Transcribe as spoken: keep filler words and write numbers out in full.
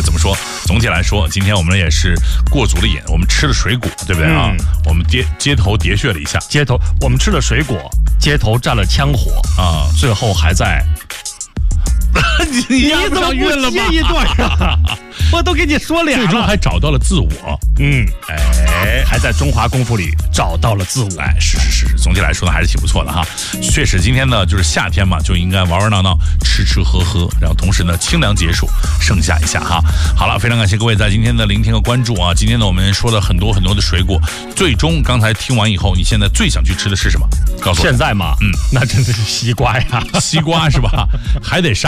个怎么说？总体来说，今天我们也是过足了瘾，我们吃了水果，对不对啊？嗯、我们街街头喋血了一下， 街头我们吃了水果，街头蘸了枪火啊，最后还在。 你你怎么不接一段啊？我都给你说俩了， 最终还找到了自我。 嗯，哎，还在中华功夫里找到了自我。 哎，是是是，总体来说呢，还是挺不错的哈。确实，今天呢就是夏天嘛，就应该玩玩闹闹，吃吃喝喝，然后同时呢清凉解暑，盛夏一下哈。好了，非常感谢各位在今天的聆听和关注啊。今天呢我们说了很多很多的水果，最终刚才听完以后，你现在最想去吃的是什么？告诉我。 现在嘛， 嗯， 那真的是西瓜呀， 西瓜是吧？还得杀。